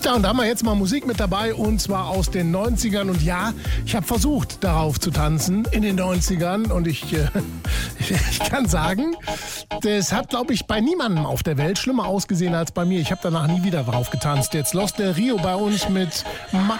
Tja, und da haben wir jetzt mal Musik mit dabei, und zwar aus den 90ern. Und ja, ich habe versucht, darauf zu tanzen in den 90ern. Und ich kann sagen, das hat, glaube ich, bei niemandem auf der Welt schlimmer ausgesehen als bei mir. Ich habe danach nie wieder drauf getanzt. Jetzt Los Del Rio bei uns mit Max